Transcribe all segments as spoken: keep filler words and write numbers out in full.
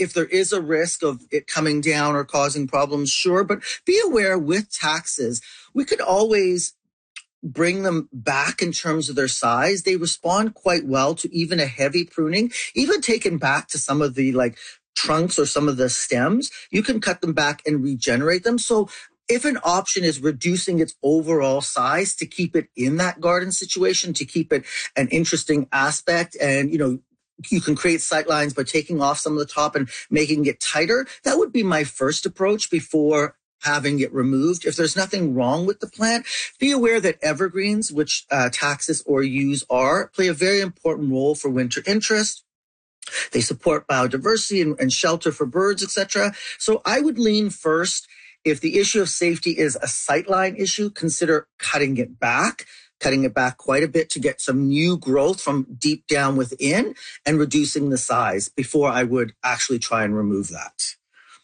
if there is a risk of it coming down or causing problems, sure. But be aware with taxes, we could always bring them back in terms of their size. They respond quite well to even a heavy pruning, even taken back to some of the like trunks or some of the stems. You can cut them back and regenerate them. So if an option is reducing its overall size to keep it in that garden situation, to keep it an interesting aspect, and, you know, you can create sight lines by taking off some of the top and making it tighter, that would be my first approach before having it removed. If there's nothing wrong with the plant, be aware that evergreens, which uh, taxus or yews are, play a very important role for winter interest. They support biodiversity and, and shelter for birds, et cetera. So I would lean first. If the issue of safety is a sightline issue, consider cutting it back, cutting it back quite a bit to get some new growth from deep down within and reducing the size before I would actually try and remove that.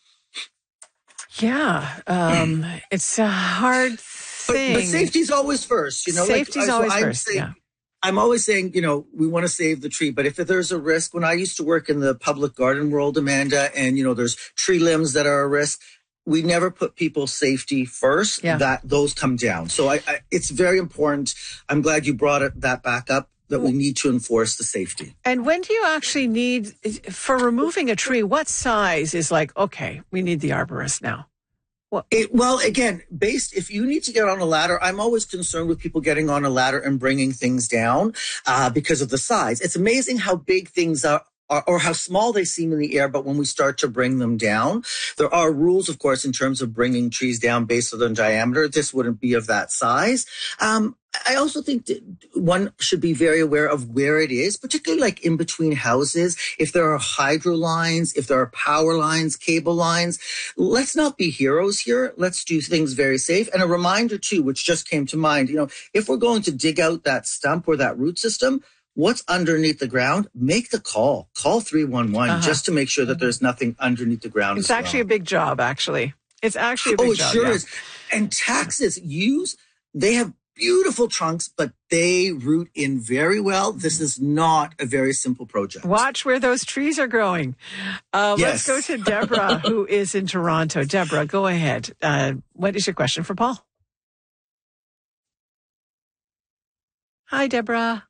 Yeah, um, it's a hard thing. But, but safety's always first, you know. Safety's like, always so first, saying, yeah. I'm always saying, you know, we want to save the tree, but if there's a risk, when I used to work in the public garden world, Amanda, and, you know, there's tree limbs that are a risk, we never put people's safety first, yeah. that those come down. So I, I, it's very important. I'm glad you brought it, that back up, that we need to enforce the safety. And when do you actually need, for removing a tree, what size is like, okay, we need the arborist now? Well, it, well, again, based, if you need to get on a ladder, I'm always concerned with people getting on a ladder and bringing things down uh, because of the size. It's amazing how big things are. Or how small they seem in the air, but when we start to bring them down, there are rules, of course, in terms of bringing trees down based on their diameter. This wouldn't be of that size. Um, I also think that one should be very aware of where it is, particularly like in between houses. If there are hydro lines, if there are power lines, cable lines, let's not be heroes here. Let's do things very safe. And a reminder too, which just came to mind, you know, if we're going to dig out that stump or that root system, what's underneath the ground, make the call. Call three one one uh-huh. just to make sure that there's nothing underneath the ground. It's as actually well. a big job, actually. It's actually a big oh, it job. sure yeah. is. And taxus, yews, they have beautiful trunks, but they root in very well. This is not a very simple project. Watch where those trees are growing. Uh, yes. Let's go to Deborah, who is in Toronto. Deborah, go ahead. Uh, what is your question for Paul? Hi, Deborah.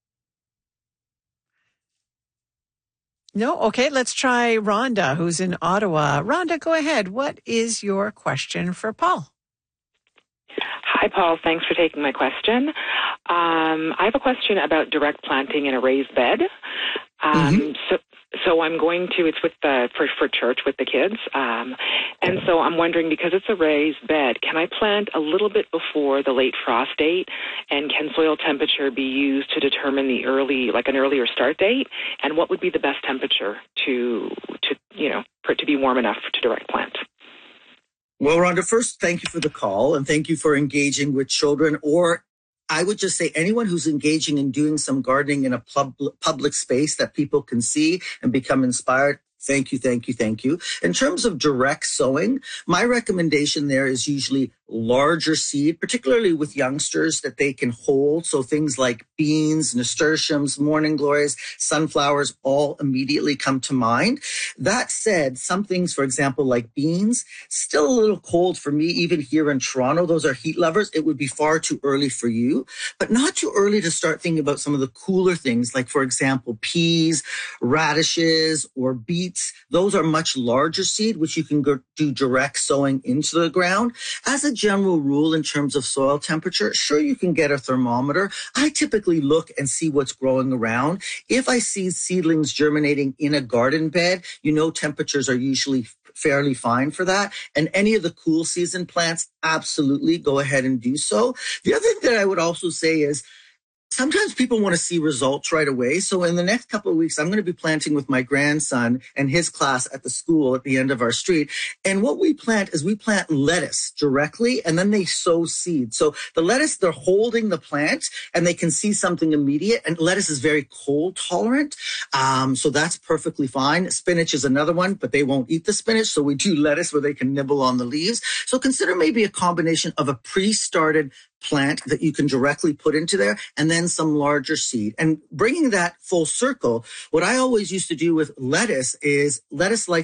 No? Okay, let's try Rhonda, who's in Ottawa. Rhonda, go ahead. What is your question for Paul? Hi, Paul. Thanks for taking my question. Um, I have a question about direct planting in a raised bed. Um, mm-hmm. So, so I'm going to, it's with the, for, for church with the kids. Um, and so I'm wondering, because it's a raised bed, can I plant a little bit before the late frost date? And can soil temperature be used to determine the early, like an earlier start date? And what would be the best temperature to, to, you know, for it to be warm enough to direct plant? Well, Rhonda, first, thank you for the call and thank you for engaging with children, or I would just say anyone who's engaging in doing some gardening in a pub- public space that people can see and become inspired. Thank you, thank you, thank you. In terms of direct sowing, my recommendation there is usually larger seed, particularly with youngsters that they can hold. So things like beans, nasturtiums, morning glories, sunflowers all immediately come to mind. That said, some things, for example, like beans, still a little cold for me, even here in Toronto. Those are heat lovers. It would be far too early for you, but not too early to start thinking about some of the cooler things, like, for example, peas, radishes, or beets. Those are much larger seed, which you can go do direct sowing into the ground. As a general rule, in terms of soil temperature, sure, you can get a thermometer. I typically look and see what's growing around. If I see seedlings germinating in a garden bed, you know, temperatures are usually fairly fine for that. And any of the cool season plants, absolutely go ahead and do so. The other thing that I would also say is, sometimes people want to see results right away. So in the next couple of weeks, I'm going to be planting with my grandson and his class at the school at the end of our street. And what we plant is we plant lettuce directly, and then they sow seeds. So the lettuce, they're holding the plant and they can see something immediate. And lettuce is very cold tolerant. Um, so that's perfectly fine. Spinach is another one, but they won't eat the spinach. So we do lettuce where they can nibble on the leaves. So consider maybe a combination of a pre-started plant that you can directly put into there, and then some larger seed. And bringing that full circle, what I always used to do with lettuce is lettuce like